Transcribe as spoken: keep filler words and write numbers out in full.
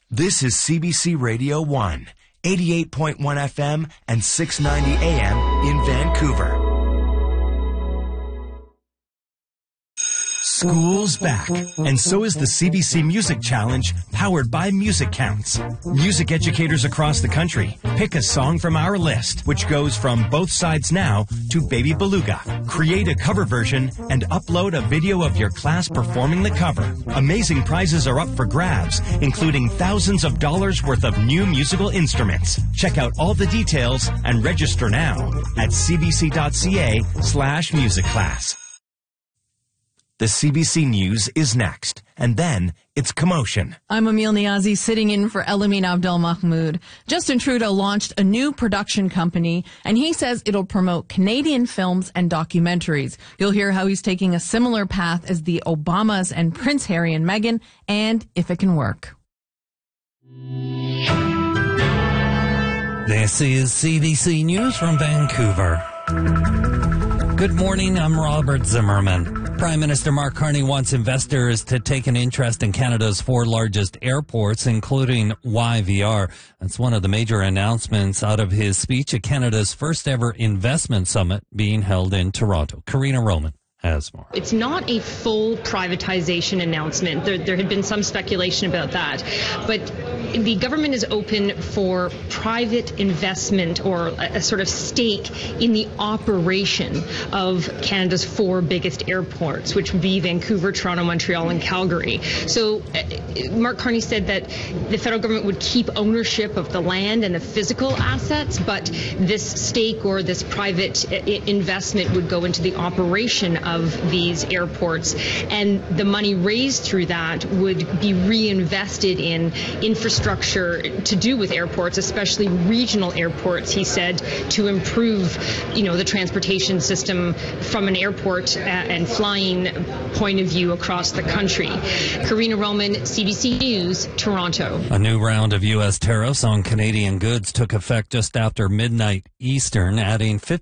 This is C B C Radio one, eighty-eight point one F M and six ninety A M in Vancouver. School's back, and so is the C B C Music Challenge, powered by Music Counts. Music educators across the country pick a song from our list, which goes from Both Sides Now to Baby Beluga. Create a cover version and upload a video of your class performing the cover. Amazing prizes are up for grabs, including thousands of dollars worth of new musical instruments. Check out all the details and register now at cbc.ca slash music class. The C B C News is next, and then it's Commotion. I'm Emil Niazi, sitting in for Elamin Abdel Mahmoud. Justin Trudeau launched a new production company, and he says it'll promote Canadian films and documentaries. You'll hear how he's taking a similar path as the Obamas and Prince Harry and Meghan, and if it can work. This is C B C News from Vancouver. Good morning, I'm Robert Zimmerman. Prime Minister Mark Carney wants investors to take an interest in Canada's four largest airports, including Y V R. That's one of the major announcements out of his speech at Canada's first ever investment summit being held in Toronto. Karina Roman has more. It's not a full privatization announcement. There, there had been some speculation about that. But the government is open for private investment or a, a sort of stake in the operation of Canada's four biggest airports, which would be Vancouver, Toronto, Montreal, and Calgary. So uh, Mark Carney said that the federal government would keep ownership of the land and the physical assets, but this stake or this private I- investment would go into the operation of these airports, and the money raised through that would be reinvested in infrastructure to do with airports, especially regional airports, he said, to improve, you know, the transportation system from an airport and flying point of view across the country. Karina Roman, C B C News, Toronto. A new round of U S tariffs on Canadian goods took effect just after midnight Eastern, adding fifty